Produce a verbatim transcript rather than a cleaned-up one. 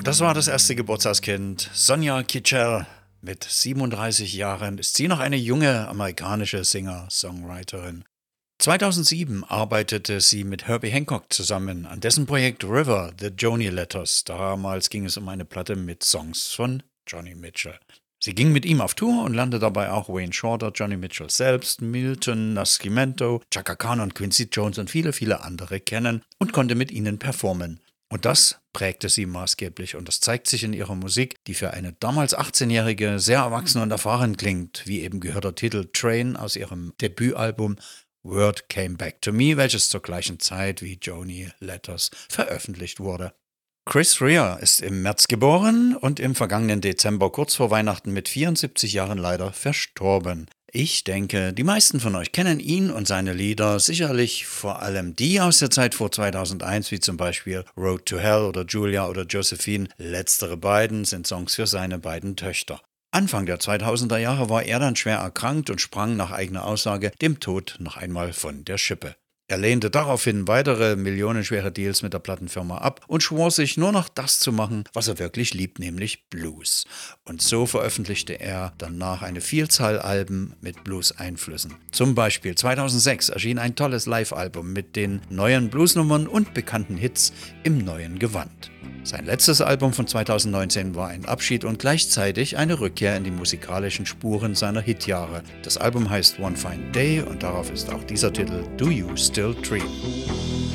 Das war das erste Geburtstagskind, Sonia Kitchell. Mit siebenunddreißig Jahren ist sie noch eine junge amerikanische Singer-Songwriterin. zweitausendsieben arbeitete sie mit Herbie Hancock zusammen an dessen Projekt River, The Joni Letters. Damals ging es um eine Platte mit Songs von Joni Mitchell. Sie ging mit ihm auf Tour und lernte dabei auch Wayne Shorter, Joni Mitchell selbst, Milton Nascimento, Chaka Khan und Quincy Jones und viele, viele andere kennen und konnte mit ihnen performen. Und das prägte sie maßgeblich und das zeigt sich in ihrer Musik, die für eine damals achtzehnjährige sehr erwachsen und erfahren klingt, wie eben gehört der Titel Train aus ihrem Debütalbum Word Came Back to Me, welches zur gleichen Zeit wie Joni Letters veröffentlicht wurde. Chris Rea ist im März geboren und im vergangenen Dezember kurz vor Weihnachten mit vierundsiebzig Jahren leider verstorben. Ich denke, die meisten von euch kennen ihn und seine Lieder, sicherlich vor allem die aus der Zeit vor zweitausendeins, wie zum Beispiel Road to Hell oder Julia oder Josephine. Letztere beiden sind Songs für seine beiden Töchter. Anfang der zweitausender Jahre war er dann schwer erkrankt und sprang nach eigener Aussage dem Tod noch einmal von der Schippe. Er lehnte daraufhin weitere millionenschwere Deals mit der Plattenfirma ab und schwor sich nur noch das zu machen, was er wirklich liebt, nämlich Blues. Und so veröffentlichte er danach eine Vielzahl Alben mit Blues-Einflüssen. Zum Beispiel zweitausendsechs erschien ein tolles Live-Album mit den neuen Bluesnummern und bekannten Hits im neuen Gewand. Sein letztes Album von zweitausendneunzehn war ein Abschied und gleichzeitig eine Rückkehr in die musikalischen Spuren seiner Hitjahre. Das Album heißt One Fine Day und darauf ist auch dieser Titel Do You Still Dream?